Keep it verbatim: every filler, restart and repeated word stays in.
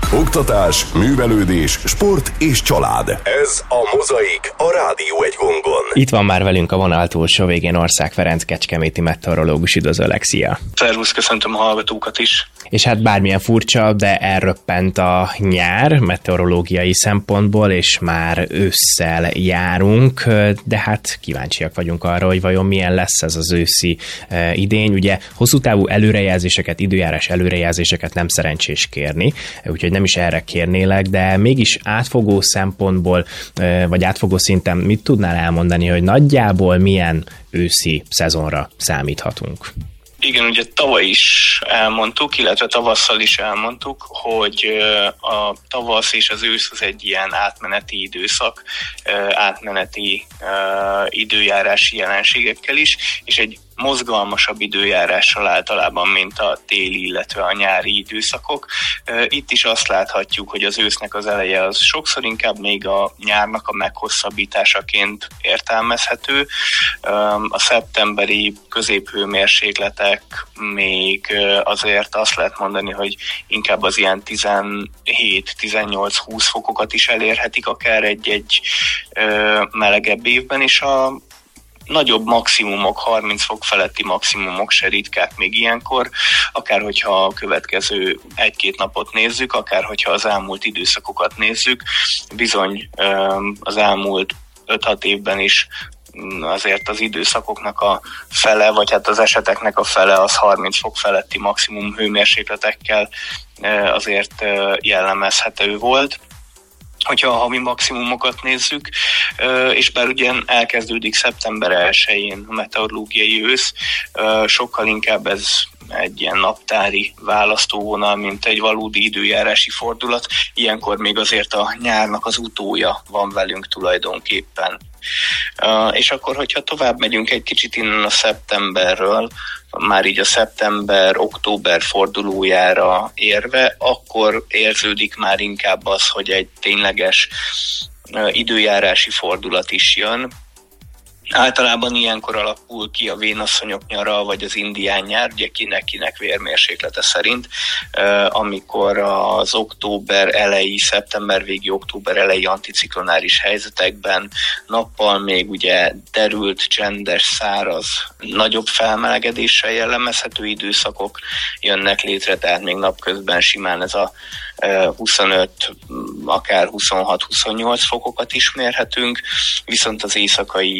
Oktatás, művelődés, sport és család. Ez a Mozaik, a Rádió egy gongon. Itt van már velünk a vonal túlsó végén Ország Ferenc kecskeméti meteorológus. Üdvözöllek, szia! Szervusz, köszöntöm a hallgatókat is! És hát bármilyen furcsa, de elröppent a nyár meteorológiai szempontból, és már ősszel járunk, de hát kíváncsiak vagyunk arra, hogy vajon milyen lesz ez az őszi idény. Ugye hosszú távú előrejelzéseket, időjárás előrejelzéseket nem szerencsés kérni, úgyhogy nem is erre kérnélek, de mégis átfogó szempontból, vagy átfogó szinten mit tudnál elmondani, hogy nagyjából milyen őszi szezonra számíthatunk? Igen, ugye tavaly is elmondtuk, illetve tavasszal is elmondtuk, hogy a tavasz és az ősz az egy ilyen átmeneti időszak, átmeneti időjárási jelenségekkel is, és egy mozgalmasabb időjárással általában, mint a téli, illetve a nyári időszakok. Itt is azt láthatjuk, hogy az ősznek az eleje az sokszor inkább még a nyárnak a meghosszabbításaként értelmezhető. A szeptemberi középhőmérsékletek még azért azt lehet mondani, hogy inkább az ilyen tizenhét tizennyolc húsz fokokat is elérhetik akár egy-egy melegebb évben, és a nagyobb maximumok, harminc fok feletti maximumok se ritkák még ilyenkor, akár hogyha a következő egy-két napot nézzük, akár hogyha az elmúlt időszakokat nézzük, bizony az elmúlt öt-hat évben is azért az időszakoknak a fele, vagy hát az eseteknek a fele az harminc fok feletti maximum hőmérsékletekkel azért jellemezhető volt. Hogyha a havi maximumokat nézzük, és bár ugye elkezdődik szeptember elsején a meteorológiai ősz, sokkal inkább ez egy ilyen naptári választóvonal, mint egy valódi időjárási fordulat. Ilyenkor még azért a nyárnak az utója van velünk tulajdonképpen. És akkor, hogyha tovább megyünk egy kicsit innen a szeptemberről, már így a szeptember-október fordulójára érve, akkor érződik már inkább az, hogy egy tényleges időjárási fordulat is jön. Általában ilyenkor alakul ki a vénasszonyok nyara, vagy az indián nyár, ugye kinek-kinek vérmérséklete szerint, amikor az október elejé, szeptember végi, október elejé anticiklonáris helyzetekben nappal még ugye derült, csendes, száraz, nagyobb felmelegedéssel jellemezhető időszakok jönnek létre, tehát még napközben simán ez a huszonöt, akár huszonhat-huszonnyolc fokokat is mérhetünk, viszont az éjszakai